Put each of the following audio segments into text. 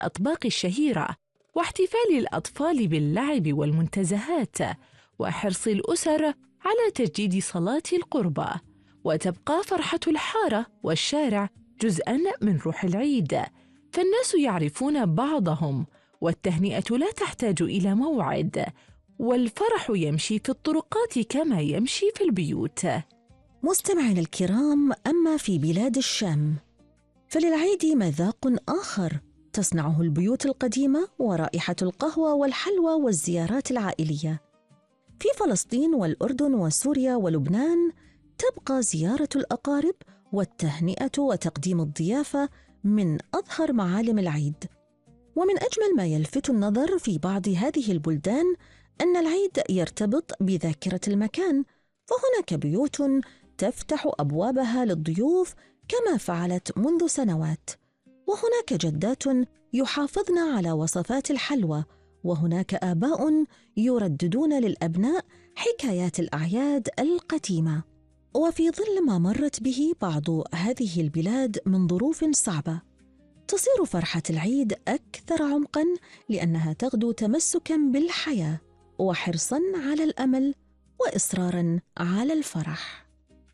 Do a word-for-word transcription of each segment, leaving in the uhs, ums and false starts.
الأطباق الشهيرة، واحتفال الأطفال باللعب والمنتزهات، وحرص الأسر على تجديد صلاة القربى. وتبقى فرحة الحارة والشارع جزءاً من روح العيد، فالناس يعرفون بعضهم، والتهنئة لا تحتاج إلى موعد، والفرح يمشي في الطرقات كما يمشي في البيوت. مستمعين الكرام، أما في بلاد الشام فللعيد مذاق آخر تصنعه البيوت القديمة ورائحة القهوة والحلوى والزيارات العائلية. في فلسطين والأردن وسوريا ولبنان تبقى زيارة الأقارب والتهنئة وتقديم الضيافة من أظهر معالم العيد. ومن أجمل ما يلفت النظر في بعض هذه البلدان أن العيد يرتبط بذاكرة المكان، فهناك بيوت تفتح أبوابها للضيوف كما فعلت منذ سنوات، وهناك جدات يحافظن على وصفات الحلوى، وهناك آباء يرددون للأبناء حكايات الأعياد القديمة. وفي ظل ما مرت به بعض هذه البلاد من ظروف صعبة، تصير فرحة العيد أكثر عمقاً، لأنها تغدو تمسكاً بالحياة وحرصاً على الأمل وإصراراً على الفرح.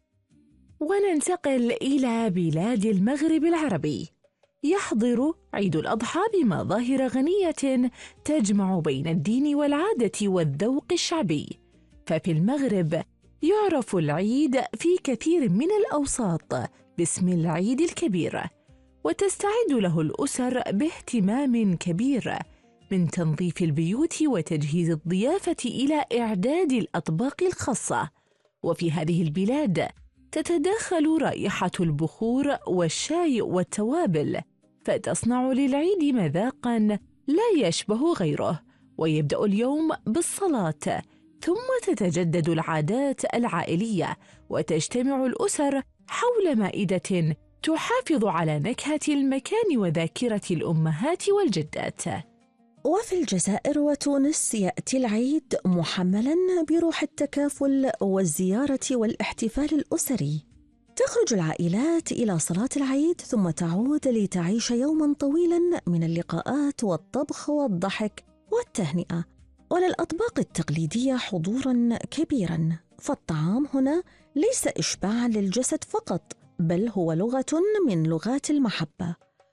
وننتقل إلى بلاد المغرب العربي. يحضر عيد الأضحى بمظاهر غنية تجمع بين الدين والعادة والذوق الشعبي. ففي المغرب يعرف العيد في كثير من الأوساط باسم العيد الكبير، وتستعد له الأسر باهتمام كبير، من تنظيف البيوت وتجهيز الضيافة إلى إعداد الأطباق الخاصة. وفي هذه البلاد تتداخل رائحة البخور والشاي والتوابل، فتصنع للعيد مذاقاً لا يشبه غيره. ويبدأ اليوم بالصلاة، ثم تتجدد العادات العائلية، وتجتمع الأسر حول مائدة تحافظ على نكهة المكان وذاكرة الأمهات والجدات. وفي الجزائر وتونس يأتي العيد محملاً بروح التكافل والزيارة والاحتفال الأسري. تخرج العائلات إلى صلاة العيد ثم تعود لتعيش يوماً طويلاً من اللقاءات والطبخ والضحك والتهنئة. وللأطباق التقليدية حضوراً كبيراً، فالطعام هنا ليس إشباعاً للجسد فقط، بل هو لغة من لغات المحبة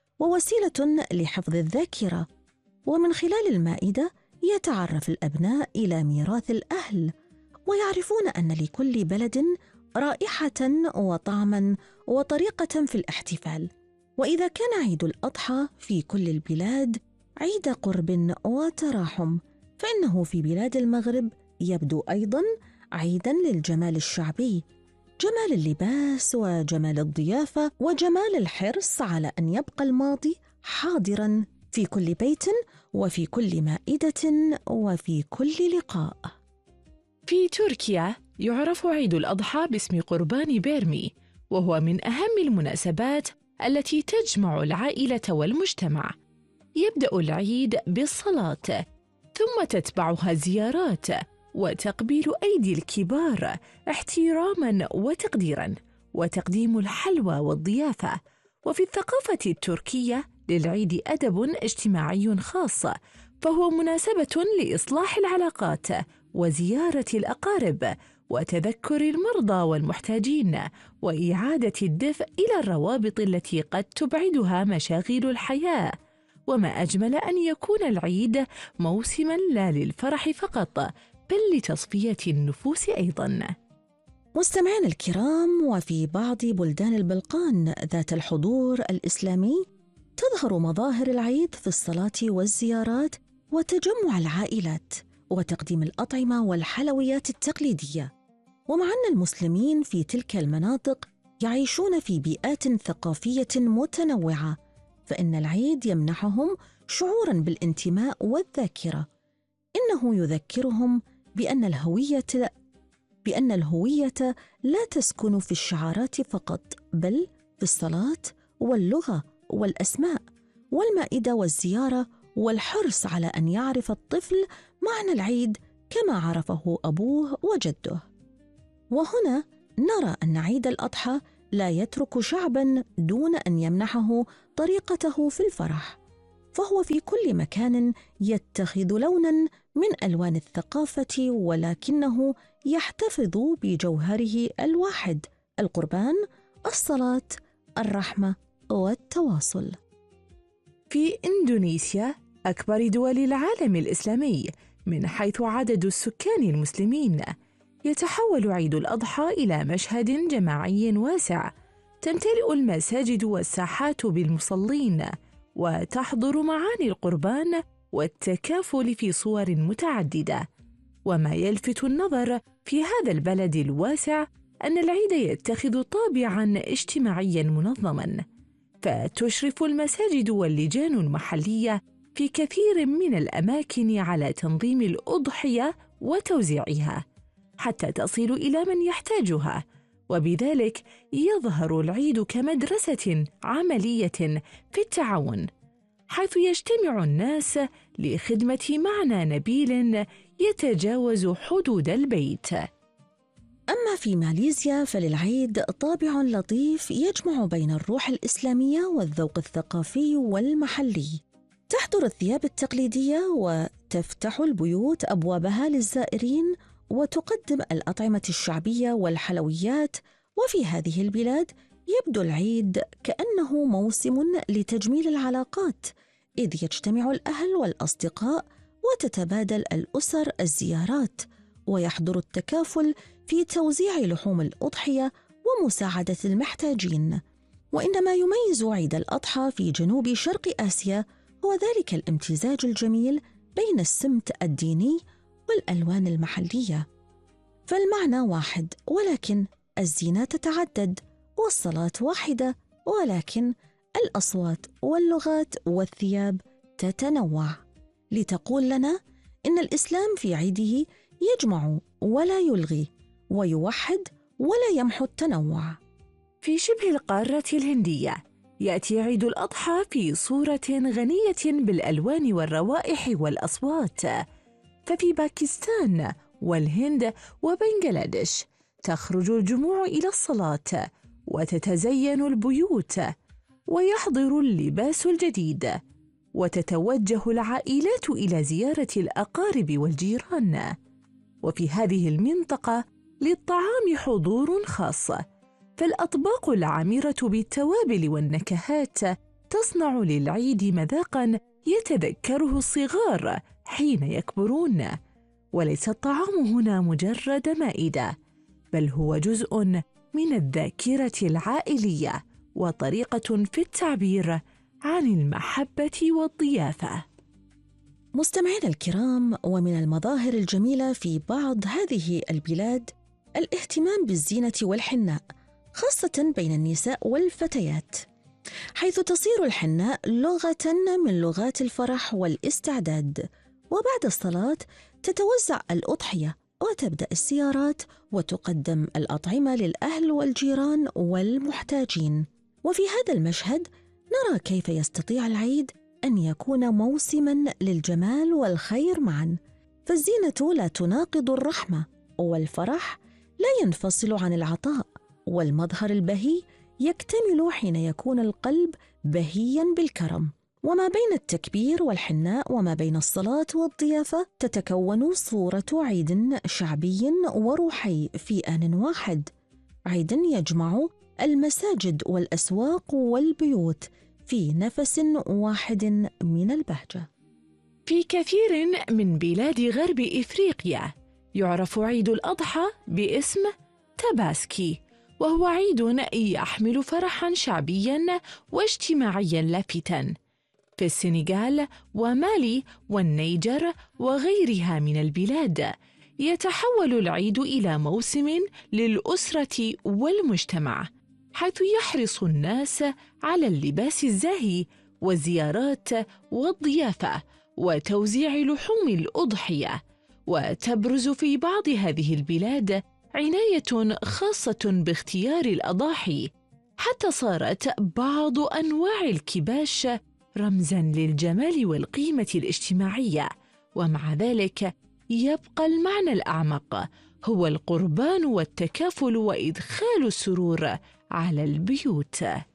ووسيلة لحفظ الذاكرة. ومن خلال المائدة يتعرف الأبناء إلى ميراث الأهل، ويعرفون أن لكل بلد رائحة وطعما وطريقة في الاحتفال. وإذا كان عيد الأضحى في كل البلاد عيد قرب وتراحم، فإنه في بلاد المغرب يبدو أيضا عيدا للجمال الشعبي، جمال اللباس وجمال الضيافة وجمال الحرص على أن يبقى الماضي حاضرا في كل بيت وفي كل مائدة وفي كل لقاء. في تركيا يعرف عيد الأضحى باسم قربان بيرمي، وهو من أهم المناسبات التي تجمع العائلة والمجتمع. يبدأ العيد بالصلاة، ثم تتبعها زيارات وتقبيل أيدي الكبار احتراما وتقديرا، وتقديم الحلوى والضيافة. وفي الثقافة التركية للعيد أدب اجتماعي خاص، فهو مناسبة لإصلاح العلاقات وزيارة الأقارب وتذكر المرضى والمحتاجين، وإعادة الدفء إلى الروابط التي قد تبعدها مشاغل الحياة. وما أجمل أن يكون العيد موسماً لا للفرح فقط، بل لتصفية النفوس أيضاً. مستمعين الكرام، وفي بعض بلدان البلقان ذات الحضور الإسلامي تظهر مظاهر العيد في الصلاة والزيارات وتجمع العائلات وتقديم الأطعمة والحلويات التقليدية. ومع أن المسلمين في تلك المناطق يعيشون في بيئات ثقافية متنوعة، فإن العيد يمنحهم شعوراً بالانتماء والذاكرة. إنه يذكرهم بأن الهوية بأن الهوية لا تسكن في الشعارات فقط، بل في الصلاة واللغة والأسماء والمائدة والزيارة، والحرص على أن يعرف الطفل معنى العيد كما عرفه أبوه وجده. وهنا نرى أن عيد الأضحى لا يترك شعباً دون أن يمنحه طريقته في الفرح، فهو في كل مكان يتخذ لوناً من ألوان الثقافة، ولكنه يحتفظ بجوهره الواحد: القربان، الصلاة، الرحمة والتواصل. في إندونيسيا، أكبر دول العالم الإسلامي من حيث عدد السكان المسلمين، يتحول عيد الأضحى إلى مشهد جماعي واسع، تمتلئ المساجد والساحات بالمصلين، وتحضر معاني القربان والتكافل في صور متعددة. وما يلفت النظر في هذا البلد الواسع أن العيد يتخذ طابعاً اجتماعياً منظماً، فتشرف المساجد واللجان المحلية في كثير من الأماكن على تنظيم الأضحية وتوزيعها حتى تصل إلى من يحتاجها، وبذلك يظهر العيد كمدرسة عملية في التعاون، حيث يجتمع الناس لخدمة معنى نبيل يتجاوز حدود البيت. أما في ماليزيا فللعيد طابع لطيف يجمع بين الروح الإسلامية والذوق الثقافي والمحلي. تحضر الثياب التقليدية وتفتح البيوت أبوابها للزائرين، وتقدم الأطعمة الشعبية والحلويات. وفي هذه البلاد يبدو العيد كأنه موسم لتجميل العلاقات، إذ يجتمع الأهل والأصدقاء وتتبادل الأسر الزيارات، ويحضر التكافل في توزيع لحوم الأضحية ومساعدة المحتاجين. وإن ما يميز عيد الأضحى في جنوب شرق آسيا هو ذلك الامتزاج الجميل بين السمت الديني والألوان المحلية، فالمعنى واحد ولكن الزينة تتعدد، والصلاة واحدة ولكن الأصوات واللغات والثياب تتنوع، لتقول لنا إن الإسلام في عيده يجمع ولا يلغي، ويوحد ولا يمحو التنوع. في شبه القارة الهندية يأتي عيد الأضحى في صورة غنية بالألوان والروائح والأصوات، ففي باكستان والهند وبنغلاديش تخرج الجموع إلى الصلاة، وتتزين البيوت، ويحضر اللباس الجديد، وتتوجه العائلات إلى زيارة الأقارب والجيران. وفي هذه المنطقة للطعام حضور خاص، فالأطباق العامرة بالتوابل والنكهات تصنع للعيد مذاقاً يتذكره الصغار حين يكبرون. وليس الطعام هنا مجرد مائدة، بل هو جزء من الذاكرة العائلية وطريقة في التعبير عن المحبة والضيافة. مستمعينا الكرام، ومن المظاهر الجميلة في بعض هذه البلاد الاهتمام بالزينة والحناء، خاصة بين النساء والفتيات، حيث تصير الحناء لغة من لغات الفرح والاستعداد. وبعد الصلاة تتوزع الأضحية، وتبدأ السيارات، وتقدم الأطعمة للأهل والجيران والمحتاجين. وفي هذا المشهد نرى كيف يستطيع العيد أن يكون موسماً للجمال والخير معاً، فالزينة لا تناقض الرحمة، والفرح لا ينفصل عن العطاء، والمظهر البهي يكتمل حين يكون القلب بهياً بالكرم. وما بين التكبير والحناء وما بين الصلاة والضيافة تتكون صورة عيد شعبي وروحي في آن واحد، عيد يجمع المساجد والأسواق والبيوت في نفس واحد من البهجة. في كثير من بلاد غرب إفريقيا يعرف عيد الأضحى باسم تاباسكي، وهو عيد يحمل فرحاً شعبياً واجتماعياً لافتاً. في السنغال ومالي والنيجر وغيرها من البلاد يتحول العيد إلى موسم للأسرة والمجتمع، حيث يحرص الناس على اللباس الزاهي والزيارات والضيافة وتوزيع لحوم الأضحية. وتبرز في بعض هذه البلاد عناية خاصة باختيار الأضاحي، حتى صارت بعض أنواع الكباش رمزاً للجمال والقيمة الاجتماعية. ومع ذلك يبقى المعنى الأعمق هو القربان والتكافل وإدخال السرور على البيوت.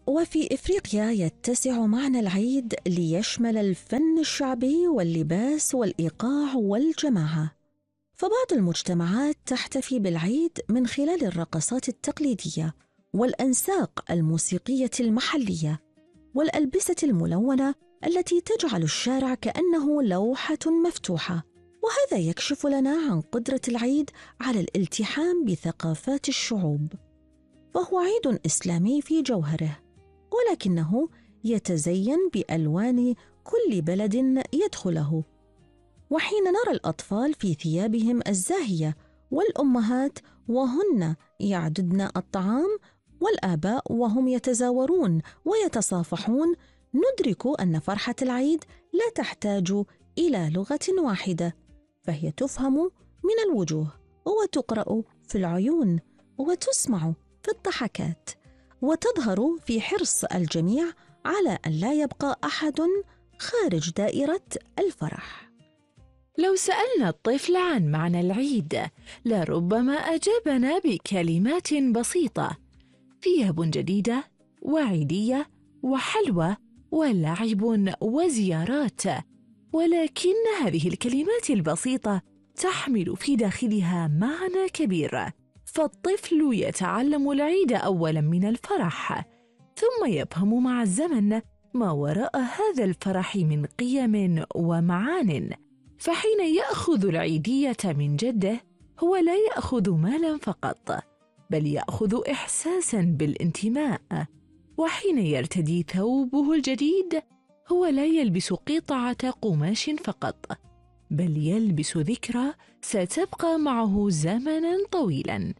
وفي إفريقيا يتسع معنى العيد ليشمل الفن الشعبي واللباس والإيقاع والجماعة، فبعض المجتمعات تحتفي بالعيد من خلال الرقصات التقليدية والأنساق الموسيقية المحلية والألبسة الملونة التي تجعل الشارع كأنه لوحة مفتوحة. وهذا يكشف لنا عن قدرة العيد على الالتحام بثقافات الشعوب، فهو عيد إسلامي في جوهره، ولكنه يتزين بألوان كل بلد يدخله. وحين نرى الأطفال في ثيابهم الزاهية والأمهات وهن يعددن الطعام والآباء وهم يتزاورون ويتصافحون، ندرك أن فرحة العيد لا تحتاج إلى لغة واحدة، فهي تفهم من الوجوه وتقرأ في العيون وتسمع في الضحكات، وتظهر في حرص الجميع على أن لا يبقى أحد خارج دائرة الفرح. لو سألنا الطفل عن معنى العيد لربما أجابنا بكلمات بسيطة: ثياب جديدة وعيدية وحلوى ولعب وزيارات. ولكن هذه الكلمات البسيطة تحمل في داخلها معنى كبير، فالطفل يتعلم العيد أولاً من الفرح، ثم يفهم مع الزمن ما وراء هذا الفرح من قيم ومعان. فحين يأخذ العيدية من جده هو لا يأخذ مالاً فقط، بل يأخذ إحساساً بالانتماء. وحين يرتدي ثوبه الجديد هو لا يلبس قطعة قماش فقط، بل يلبس ذكرى ستبقى معه زمناً طويلاً.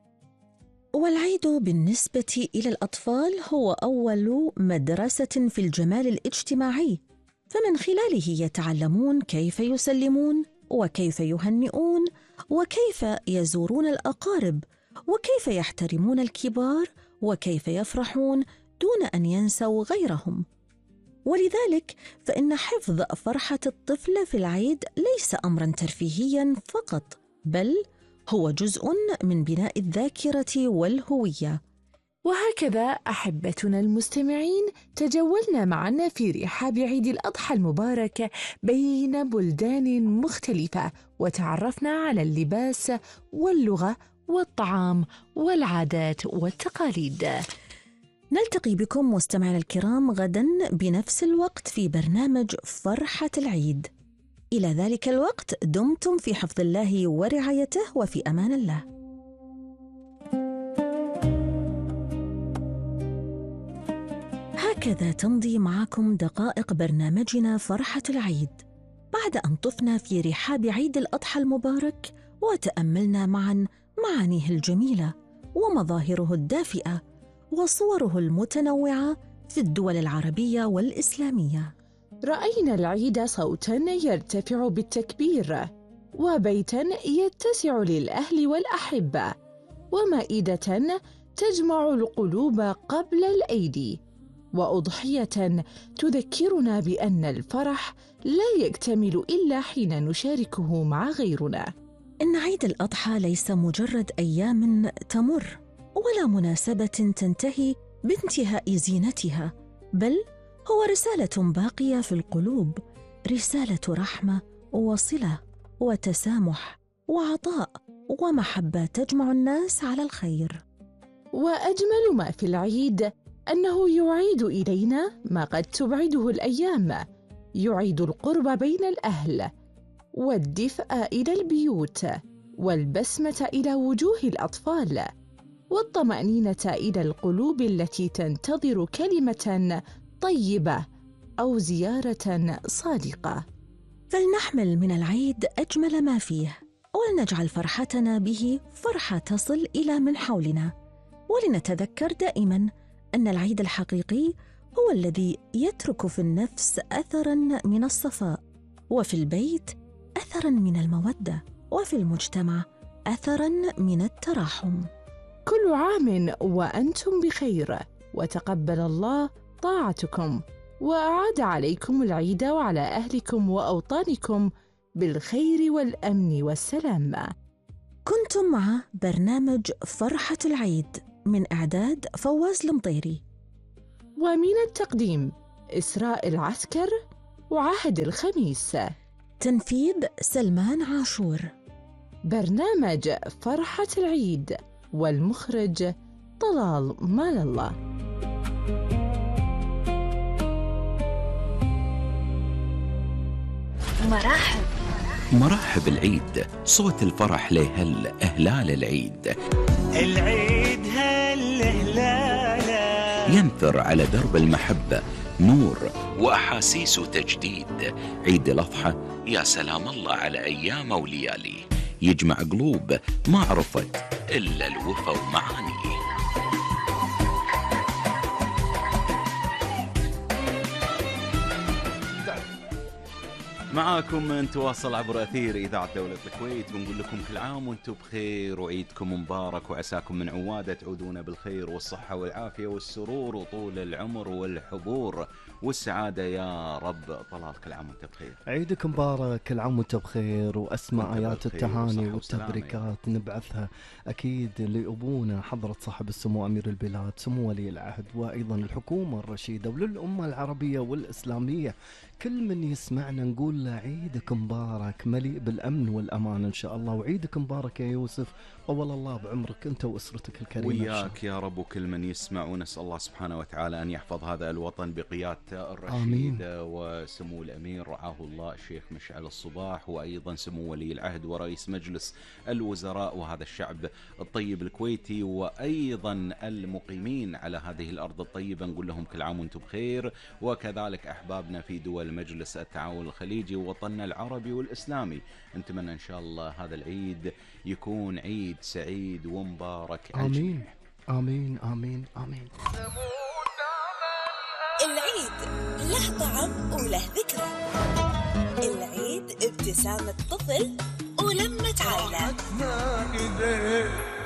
والعيد بالنسبة إلى الأطفال هو أول مدرسة في الجمال الاجتماعي، فمن خلاله يتعلمون كيف يسلمون وكيف يهنئون وكيف يزورون الأقارب وكيف يحترمون الكبار وكيف يفرحون دون أن ينسوا غيرهم. ولذلك فإن حفظ فرحة الطفل في العيد ليس أمراً ترفيهياً فقط، بل هو جزء من بناء الذاكرة والهوية. وهكذا أحبتنا المستمعين تجولنا معنا في رحاب عيد الأضحى المبارك بين بلدان مختلفة، وتعرفنا على اللباس واللغة والطعام والعادات والتقاليد. نلتقي بكم مستمعينا الكرام غداً بنفس الوقت في برنامج فرحة العيد. إلى ذلك الوقت دمتم في حفظ الله ورعايته، وفي أمان الله. هكذا تمضي معكم دقائق برنامجنا فرحة العيد، بعد أن طفنا في رحاب عيد الأضحى المبارك وتأملنا معاً معانيه الجميلة ومظاهره الدافئة وصوره المتنوعة في الدول العربية والإسلامية. رأينا العيد صوتاً يرتفع بالتكبير، وبيتاً يتسع للأهل والأحبة، ومائدة تجمع القلوب قبل الأيدي، وأضحية تذكرنا بأن الفرح لا يكتمل إلا حين نشاركه مع غيرنا. إن عيد الأضحى ليس مجرد أيام تمر ولا مناسبة تنتهي بانتهاء زينتها، بل هو رسالة باقية في القلوب، رسالة رحمة وصلة وتسامح وعطاء ومحبة تجمع الناس على الخير. وأجمل ما في العيد أنه يعيد إلينا ما قد تبعده الأيام، يعيد القرب بين الأهل والدفء إلى البيوت والبسمة إلى وجوه الأطفال والطمأنينة إلى القلوب التي تنتظر كلمة طيبة أو زيارة صادقة. فلنحمل من العيد أجمل ما فيه، ولنجعل فرحتنا به فرحة تصل إلى من حولنا، ولنتذكر دائماً أن العيد الحقيقي هو الذي يترك في النفس أثراً من الصفاء، وفي البيت أثراً من المودة، وفي المجتمع أثراً من التراحم. كل عام وأنتم بخير، وتقبل الله طاعتكم، وأعاد عليكم العيد وعلى أهلكم وأوطانكم بالخير والأمن والسلام. كنتم مع برنامج فرحة العيد من إعداد فواز المطيري. ومن التقديم إسراء العسكر وعهد الخميس. تنفيذ سلمان عاشور. برنامج فرحة العيد، والمخرج طلال مال الله. مراحب مراحب العيد، صوت الفرح لهل إهلال العيد. العيد هل هلاله ينثر على درب المحبة نور وأحاسيس وتجديد. عيد الأضحى يا سلام الله على أيام وليالي، يجمع قلوب ما عرفت إلا الوفا ومعاني. معاكم نتواصل عبر أثير إذاعة دولة الكويت، ونقول لكم كل عام وانتم بخير وعيدكم مبارك، وعساكم من عوادة تعودون بالخير والصحة والعافية والسرور وطول العمر والحبور والسعادة يا رب. طلال كل عام وانت بخير. عيدك مبارك، كل عام وانت بخير، وأسمع آيات التهاني والتبريكات نبعثها أكيد لأبونا حضرة صاحب السمو أمير البلاد سمو ولي العهد، وأيضا الحكومة الرشيدة وللأمة العربية والإسلامية. كل من يسمعنا نقول له عيدك مبارك مليء بالأمن والأمان إن شاء الله. وعيدك مبارك يا يوسف، طول الله بعمرك أنت وأسرتك الكريمة. وياك يا رب وكل من يسمع، ونسأل الله سبحانه وتعالى أن يحفظ هذا الوطن بقيادته الرشيدة وسمو الأمير رعاه الله الشيخ مشعل الصباح، وأيضا سمو ولي العهد ورئيس مجلس الوزراء، وهذا الشعب الطيب الكويتي، وأيضا المقيمين على هذه الأرض الطيبة. نقول لهم كل عام وانتم بخير، وكذلك أحبابنا في دول مجلس التعاون الخليجي ووطننا العربي والإسلامي. نتمنى إن شاء الله هذا العيد يكون عيد سعيد ومبارك. آمين آمين آمين آمين. العيد له طعم وله ذكرى. العيد ابتسامة طفل ولمة عائلة.